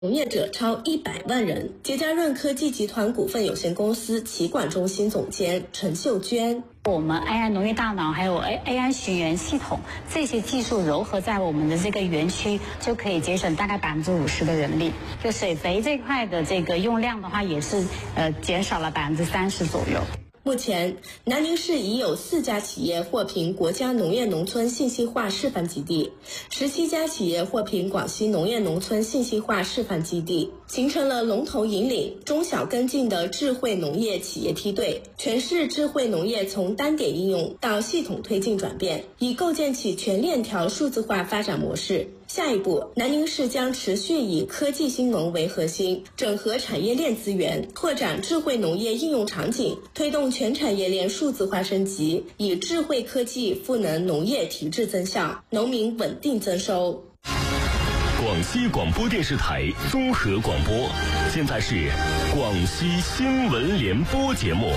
从业者超100万人。捷佳润科技集团股份有限公司企管中心总监陈秀娟。 我们 AI 农业大脑还有 AI 寻源系统这些技术糅合在我们的这个园区，就可以节省大概50%的人力。就水肥这块的这个用量的话，也是减少了30%左右。 目前，南宁市已有4家企业获评国家农业农村信息化示范基地，17家企业获评广西农业农村信息化示范基地，形成了龙头引领、中小跟进的智慧农业企业梯队。全市智慧农业从单点应用到系统推进转变，已构建起全链条数字化发展模式。下一步，南宁市将持续以科技兴农为核心，整合产业链资源，拓展智慧农业应用场景，推动全产业链数字化升级，以智慧科技赋能农业提质增效，农民稳定增收。 广西广播电视台综合广播，现在是广西新闻联播节目。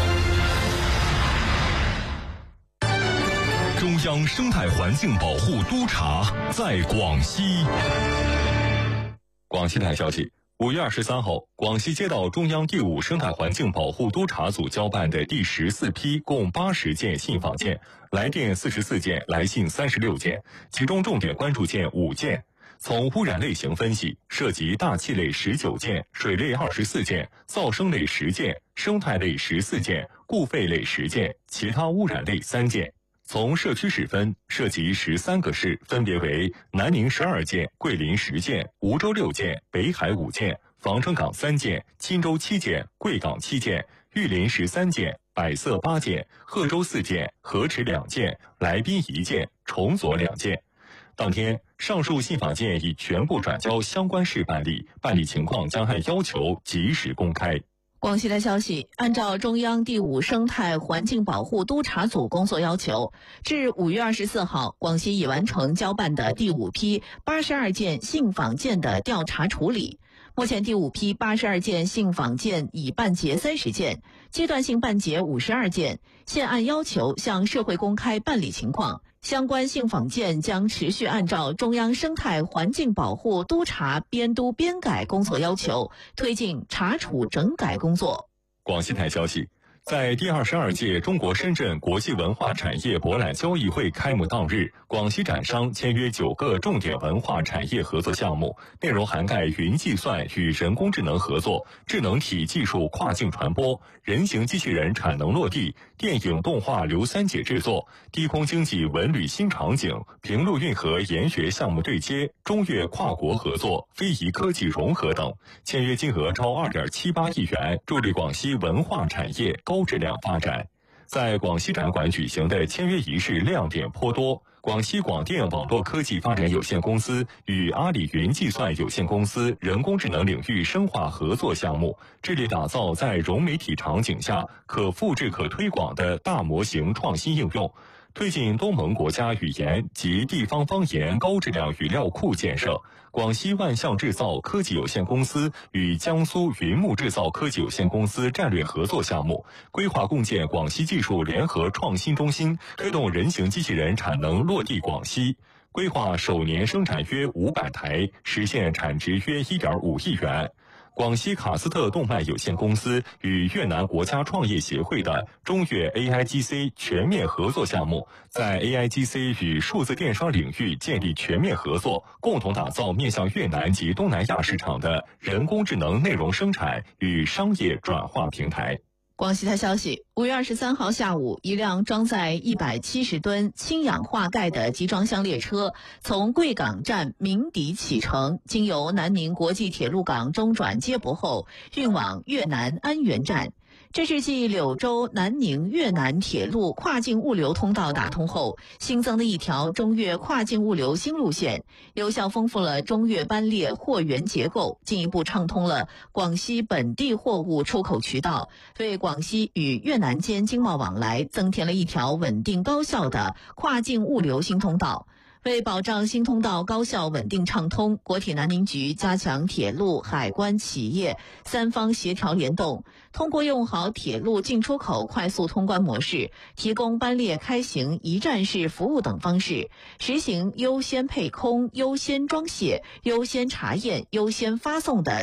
中央生态环境保护督察在广西。广西台消息，5月23号，广西接到中央第5生态环境保护督察组交办的第14批共80件信访件，来电44件，来信36件，其中重点关注件5件。从污染类型分析，涉及大气类19件，水类24件，噪声类10件，生态类14件，固废类10件，其他污染类3件。从社区市分，涉及13个市，分别为南宁12件、桂林10件、梧州6件、北海5件、防城港3件、钦州7件、贵港7件、玉林13件、百色8件、贺州4件、河池2件、来宾1件、崇左2件。当天，上述信访件已全部转交相关市办理，办理情况将按要求及时公开。 广西台消息，按照中央第5生态环境保护督察组工作要求，至5月24号，广西已完成交办的第5批82件信访件的调查处理。目前第5批82件信访件已办结30件，阶段性办结52件，现按要求向社会公开办理情况。相关信访件将持续按照中央生态环境保护督察编督编改工作要求，推进查处整改工作。 广西台消息，在第22届中国深圳国际文化产业博览交易会开幕当日，广西展商签约9个重点文化产业合作项目，内容涵盖云计算与人工智能合作、智能体技术跨境传播、人形机器人产能落地、电影动画刘三姐制作、低空经济文旅新场景、平陆运河研学项目对接、中越跨国合作、非遗科技融合等，签约金额超2.78亿元，助力广西文化产业高质量发展。在广西展馆举行的签约仪式亮点颇多。广西广电网络科技发展有限公司与阿里云计算有限公司人工智能领域深化合作项目，致力打造在融媒体场景下可复制可推广的大模型创新应用，推进东盟国家语言及地方方言高质量语料库建设。广西万象制造科技有限公司与江苏云木制造科技有限公司战略合作项目，规划共建广西技术联合创新中心，推动人形机器人产能落地广西。规划首年生产约500台，实现产值约1.5亿元。广西卡斯特动脉有限公司与越南国家创业协会的中越 AIGC 全面合作项目，在 AIGC 与数字电商领域建立全面合作，共同打造面向越南及东南亚市场的人工智能内容生产与商业转化平台。 广西台消息，5月23号下午，一辆装载170吨氢氧化钙的集装箱列车从贵港站鸣笛启程，经由南宁国际铁路港中转接驳后，运往越南安源站。这是继柳州南宁越南铁路跨境物流通道打通后，新增的一条中越跨境物流新路线，有效丰富了中越班列货源结构，进一步畅通了广西本地货物出口渠道，为广西与越南间经贸往来增添了一条稳定高效的跨境物流新通道。 为保障新通道高效稳定畅通，国铁南宁局加强铁路、海关、企业三方协调联动，通过用好铁路进出口快速通关模式，提供班列开行、一站式服务等方式，实行优先配空、优先装卸、优先查验、优先发送的